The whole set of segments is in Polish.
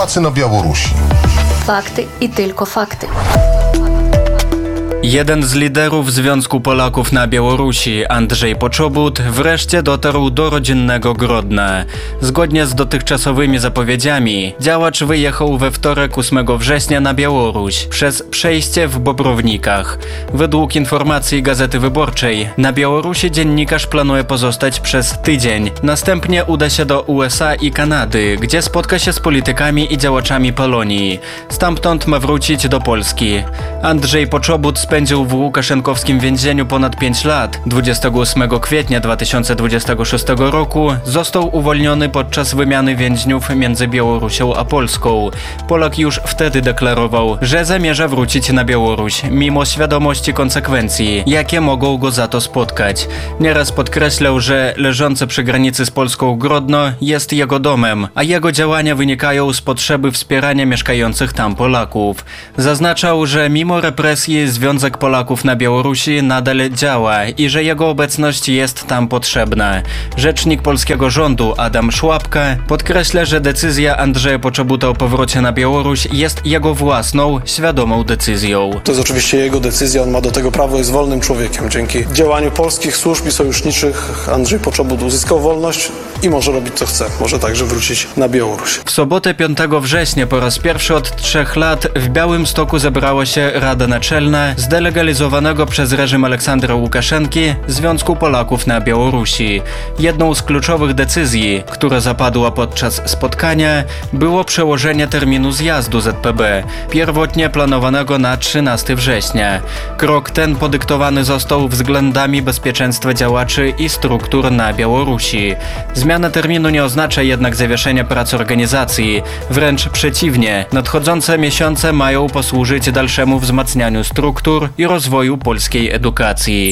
Polacy na Białorusi. Fakty i tylko fakty. Jeden z liderów Związku Polaków na Białorusi, Andrzej Poczobut, wreszcie dotarł do rodzinnego Grodna. Zgodnie z dotychczasowymi zapowiedziami, działacz wyjechał we wtorek 8 września na Białoruś przez przejście w Bobrownikach. Według informacji Gazety Wyborczej, na Białorusi dziennikarz planuje pozostać przez tydzień. Następnie uda się do USA i Kanady, gdzie spotka się z politykami i działaczami Polonii. Stamtąd ma wrócić do Polski. Andrzej Poczobut spędził w łukaszenkowskim więzieniu ponad 5 lat. 28 kwietnia 2026 roku został uwolniony podczas wymiany więźniów między Białorusią a Polską. Polak już wtedy deklarował, że zamierza wrócić na Białoruś, mimo świadomości konsekwencji, jakie mogą go za to spotkać. Nieraz podkreślał, że leżące przy granicy z Polską Grodno jest jego domem, a jego działania wynikają z potrzeby wspierania mieszkających tam Polaków. Zaznaczał, że mimo represji Związek Polaków na Białorusi nadal działa i że jego obecność jest tam potrzebna. Rzecznik polskiego rządu Adam Szłapka podkreśla, że decyzja Andrzeja Poczobuta o powrocie na Białoruś jest jego własną, świadomą decyzją. To jest oczywiście jego decyzja, on ma do tego prawo, jest wolnym człowiekiem. Dzięki działaniu polskich służb i sojuszniczych Andrzej Poczobut uzyskał wolność i może robić co chce. Może także wrócić na Białoruś. W sobotę 5 września po raz pierwszy od 3 lat w Białymstoku zebrała się Rada Naczelna zdelegalizowanego przez reżim Aleksandra Łukaszenki Związku Polaków na Białorusi. Jedną z kluczowych decyzji, która zapadła podczas spotkania, było przełożenie terminu zjazdu ZPB, pierwotnie planowanego na 13 września. Krok ten podyktowany został względami bezpieczeństwa działaczy i struktur na Białorusi. Zmiana terminu nie oznacza jednak zawieszenia prac organizacji, wręcz przeciwnie, nadchodzące miesiące mają posłużyć dalszemu wzmacnianiu struktur i rozwoju polskiej edukacji.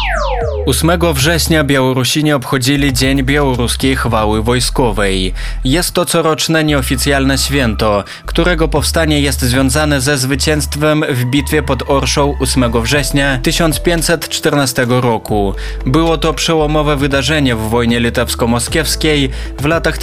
8 września Białorusini obchodzili Dzień Białoruskiej Chwały Wojskowej. Jest to coroczne nieoficjalne święto, którego powstanie jest związane ze zwycięstwem w bitwie pod Orszą 8 września 1514 roku. Było to przełomowe wydarzenie w wojnie litewsko-moskiewskiej w latach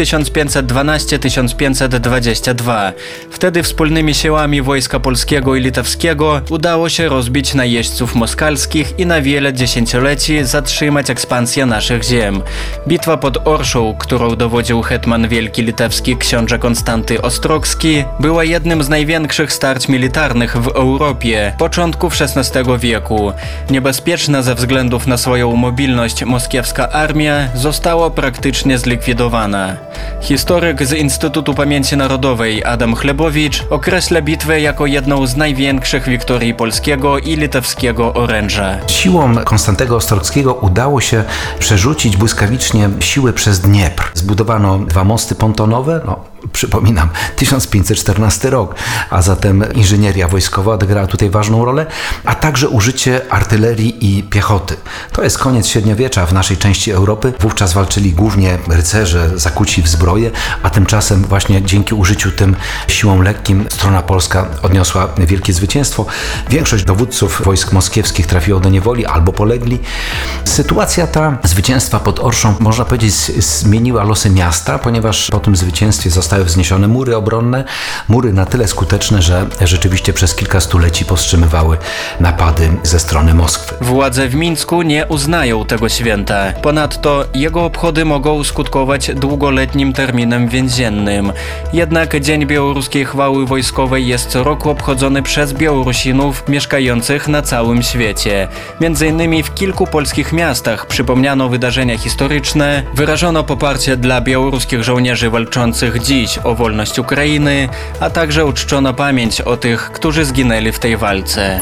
1512-1522. Wtedy wspólnymi siłami wojska polskiego i litewskiego udało się rozbić najeźdźców moskalskich i na wiele dziesięcioleci zatrzymać ekspansję naszych ziem. Bitwa pod Orszą, którą dowodził hetman wielki litewski książę Konstanty Ostrogski, była jednym z największych starć militarnych w Europie początków XVI wieku. Niebezpieczna ze względów na swoją mobilność moskiewska armia została praktycznie zlikwidowana. Historyk z Instytutu Pamięci Narodowej Adam Chlebowicz określa bitwę jako jedną z największych wiktorii polskiego i litewskiego oręża. Siłom Konstantego Ostrogskiego udało się przerzucić błyskawicznie siły przez Dniepr. Zbudowano 2 mosty pontonowe, przypominam, 1514 rok, a zatem inżynieria wojskowa odegrała tutaj ważną rolę, a także użycie artylerii i piechoty. To jest koniec średniowiecza w naszej części Europy. Wówczas walczyli głównie rycerze zakuci w zbroję, a tymczasem właśnie dzięki użyciu tym siłom lekkim strona polska odniosła wielkie zwycięstwo. Większość dowódców wojsk moskiewskich trafiło do niewoli albo polegli. Sytuacja ta zwycięstwa pod Orszą, można powiedzieć, zmieniła losy miasta, ponieważ po tym zwycięstwie zostały wzniesione mury obronne, mury na tyle skuteczne, że rzeczywiście przez kilka stuleci powstrzymywały napady ze strony Moskwy. Władze w Mińsku nie uznają tego święta. Ponadto jego obchody mogą skutkować długoletnim terminem więziennym. Jednak Dzień Białoruskiej Chwały Wojskowej jest co roku obchodzony przez Białorusinów mieszkających na całym świecie. Między innymi w kilku polskich miastach przypomniano wydarzenia historyczne, wyrażono poparcie dla białoruskich żołnierzy walczących dziś o wolność Ukrainy, a także uczczono pamięć o tych, którzy zginęli w tej walce.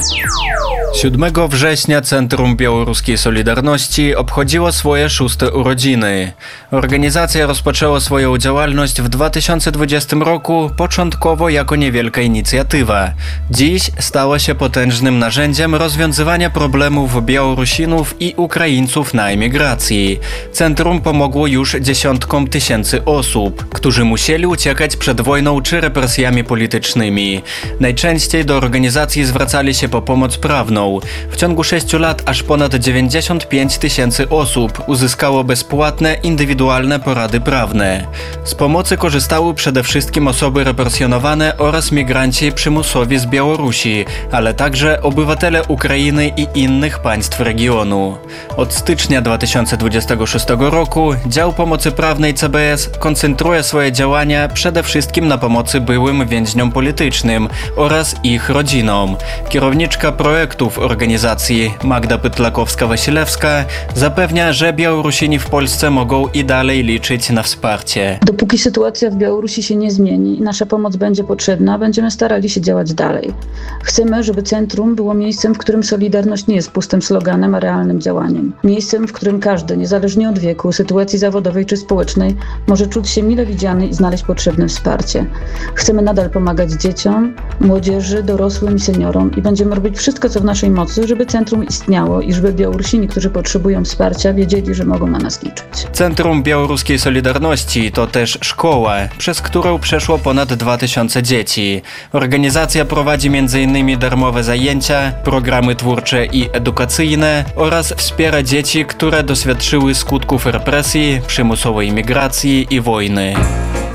7 września Centrum Białoruskiej Solidarności obchodziło swoje 6. urodziny. Organizacja rozpoczęła swoją działalność w 2020 roku, początkowo jako niewielka inicjatywa. Dziś stała się potężnym narzędziem narzędziem rozwiązywania problemów Białorusinów i Ukraińców na emigracji. Centrum pomogło już dziesiątkom tysięcy osób, którzy musieli uciekać przed wojną czy represjami politycznymi. Najczęściej do organizacji zwracali się po pomoc prawną. W ciągu 6 lat aż ponad 95 tysięcy osób uzyskało bezpłatne, indywidualne porady prawne. Z pomocy korzystały przede wszystkim osoby represjonowane oraz migranci przymusowi z Białorusi, ale także obywatele Ukrainy i innych państw regionu. Od stycznia 2026 roku dział pomocy prawnej CBS koncentruje swoje działania przede wszystkim na pomocy byłym więźniom politycznym oraz ich rodzinom. Kierowniczka projektów organizacji Magda Pytlakowska-Wasilewska zapewnia, że Białorusini w Polsce mogą i dalej liczyć na wsparcie. Dopóki sytuacja w Białorusi się nie zmieni i nasza pomoc będzie potrzebna, będziemy starali się działać dalej. Chcemy, żeby centrum było miejscem, w którym Solidarność nie jest pustym sloganem, a realnym działaniem. Miejscem, w którym każdy, niezależnie od wieku, sytuacji zawodowej czy społecznej, może czuć się mile widziany i znaleźć potrzebne wsparcie. Chcemy nadal pomagać dzieciom, młodzieży, dorosłym i seniorom i będziemy robić wszystko, co w naszej mocy, żeby centrum istniało i żeby Białorusini, którzy potrzebują wsparcia, wiedzieli, że mogą na nas liczyć. Centrum Białoruskiej Solidarności to też szkoła, przez którą przeszło ponad 2000 dzieci. Organizacja prowadzi m.in. darmowe zajęcia, programy twórcze i edukacyjne oraz wspiera dzieci, które doświadczyły skutków represji, przymusowej migracji i wojny.